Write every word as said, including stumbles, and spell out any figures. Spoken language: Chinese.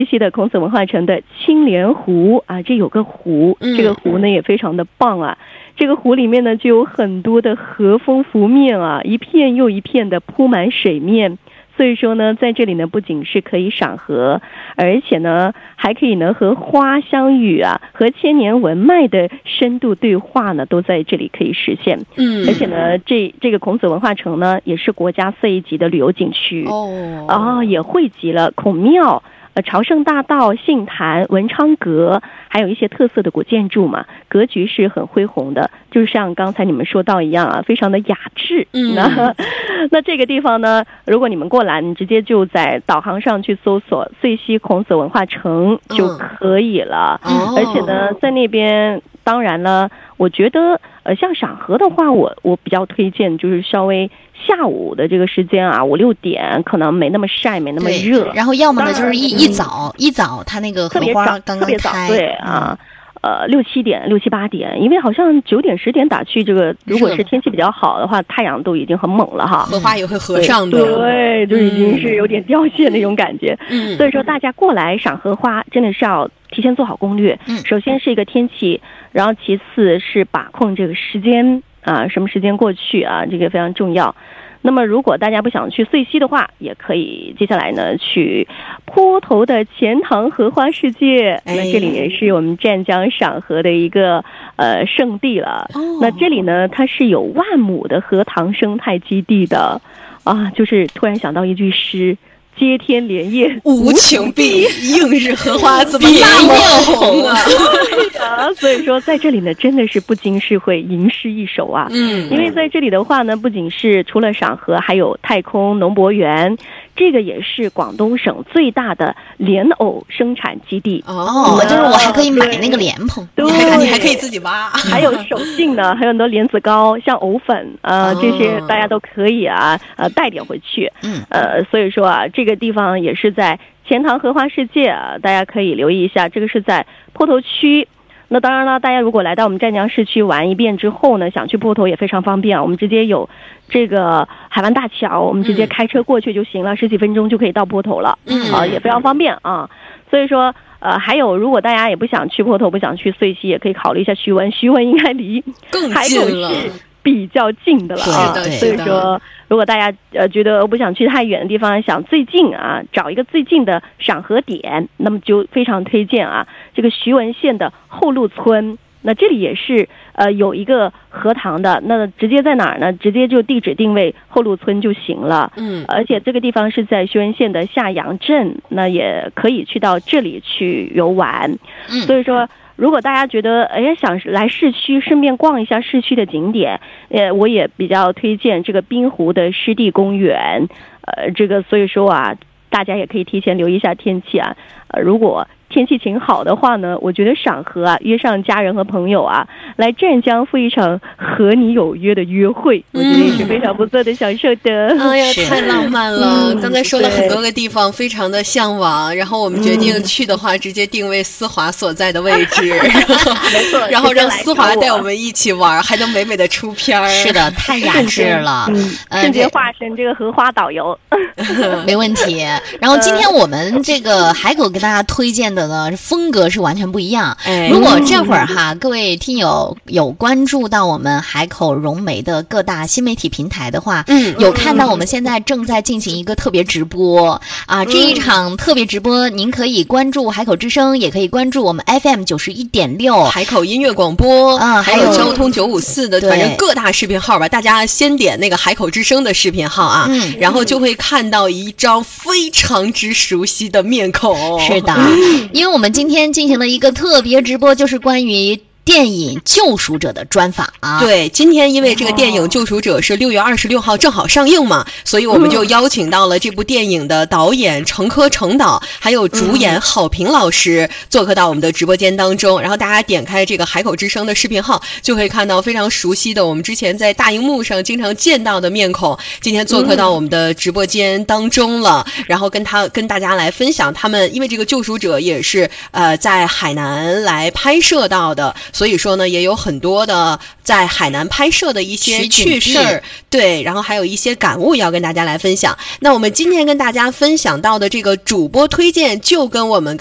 西的孔子文化城的青莲湖啊，这有个湖，这个湖呢也非常的棒啊。这个湖里面呢就有很多的和风拂面啊，一片又一片的铺满水面。所以说呢，在这里呢不仅是可以赏荷，而且呢还可以呢和花相遇啊，和千年文脉的深度对话呢都在这里可以实现。嗯，而且呢这这个孔子文化城呢也是国家四 A 级的旅游景区哦，啊也汇集了孔庙、呃朝圣大道、杏坛、文昌阁，还有一些特色的古建筑嘛，格局是很恢宏的，就是像刚才你们说到一样啊，非常的雅致。嗯，那那这个地方呢，如果你们过来，你直接就在导航上去搜索遂溪孔子文化城就可以了。嗯，而且呢，在那边当然了，我觉得呃，像赏荷的话，我我比较推荐就是稍微下午的这个时间啊，五六点可能没那么晒，没那么热。 然后要么呢就是一一早一早，它那个荷花刚刚开， 对啊。呃，六七点、六七八点，因为好像九点、十点打去，这个如果是天气比较好的话，太阳都已经很猛了哈， 荷花也会合上的， 对，就已经是有点凋谢那种感觉。嗯，所以说大家过来赏荷花，真的是要提前做好攻略。嗯，首先是一个天气，然后其次是把控这个时间啊，什么时间过去啊，这个非常重要。那么如果大家不想去遂溪的话，也可以接下来呢去坡头的钱塘荷花世界。那这里也是我们湛江赏荷的一个呃圣地了。那这里呢它是有万亩的荷塘生态基地的啊，就是突然想到一句诗，接天莲叶无情碧，映日荷花怎么那么红啊？ 啊，所以说在这里呢，真的是不禁是会吟诗一首啊。嗯，因为在这里的话呢，不仅是除了赏荷，还有太空农博园，这个也是广东省最大的莲藕生产基地。 哦，嗯、就是我还可以买那个莲蓬， 对，你还可以自己挖。 还有手信呢，还有很多莲子糕，像藕粉啊、呃，这些大家都可以啊，呃，带点回去。嗯，呃，所以说啊，这个地方也是在钱塘荷花世界啊，大家可以留意一下，这个是在坡头区。那当然了，大家如果来到我们湛江市区玩一遍之后呢，想去坡头也非常方便啊。我们直接有这个海湾大桥，我们直接开车过去就行了，嗯、十几分钟就可以到坡头了。嗯，啊，也非常方便啊。所以说，呃，还有如果大家也不想去坡头，不想去遂溪，也可以考虑一下徐闻。徐闻应该离海口市比较近的了啊。所以说，如果大家呃觉得不想去太远的地方，想最近啊找一个最近的赏荷点，那么就非常推荐啊这个徐闻县的后路村。那这里也是呃有一个荷塘的，那直接在哪儿呢？直接就地址定位后路村就行了。嗯，而且这个地方是在徐闻县的下阳镇，那也可以去到这里去游玩。嗯，所以说如果大家觉得哎想来市区顺便逛一下市区的景点，呃我也比较推荐这个滨湖的湿地公园。呃这个所以说啊大家也可以提前留意一下天气啊。呃如果天气晴好的话呢，我觉得赏荷啊，约上家人和朋友啊，来湛江赴一场和你有约的约会，我觉得也是非常不错的享受的。 哎呀，太浪漫了！嗯、刚才说了很多个地方，非常的向往。然后我们决定去的话，嗯、直接定位思华所在的位置， 没错， 然后让思华带我们一起玩，还能美美的出片儿。 是的，太雅致了。 嗯，瞬间化身这个荷花导游， 没问题。然后今天我们这个海口跟大家推荐的。的风格是完全不一样。如果这会儿哈，各位听友有关注到我们海口融媒的各大新媒体平台的话，嗯，有看到我们现在正在进行一个特别直播啊，这一场特别直播，您可以关注海口之声，也可以关注我们 F M 九十一点六海口音乐广播啊，还有交通九五四的，反正各大视频号吧，大家先点那个海口之声的视频号啊，嗯，然后就会看到一张非常之熟悉的面孔。 是的。因为我们今天进行了一个特别直播，就是关于电影《救赎者》的专访啊。 对，今天因为这个电影《救赎者》是六月二十六号正好上映嘛，所以我们就邀请到了这部电影的导演程科程导，还有主演郝平老师做客到我们的直播间当中。然后大家点开这个海口之声的视频号，就会看到非常熟悉的我们之前在大荧幕上经常见到的面孔，今天做客到我们的直播间当中了。然后跟他跟大家来分享他们，因为这个《救赎者》也是呃在海南来拍摄到的。 所以说呢，也有很多的在海南拍摄的一些趣事儿，对，然后还有一些感悟要跟大家来分享。那我们今天跟大家分享到的这个主播推荐，就跟我们